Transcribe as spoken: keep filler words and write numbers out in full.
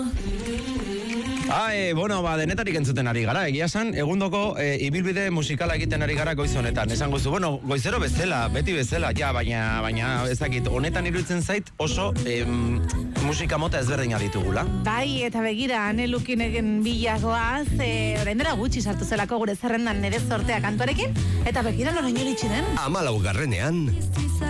Ah, e, bueno, ba, denetarik entzuten ari gara, egia san, egundoko e, ibilbide musikala egiten ari gara goiz honetan. Esan gozu, bueno, goizero bezala, beti bezala, ja, baina, baina, ezakit, honetan iruditzen zait oso em, musika mota ezberdina ditugula. Bai, eta begira, anelukin egin bilagoaz, e, orain dela gutxi sartu zelako gure zerrendan nire sortea kantuarekin, eta begira noraino iritsi den. Amalau garrenean,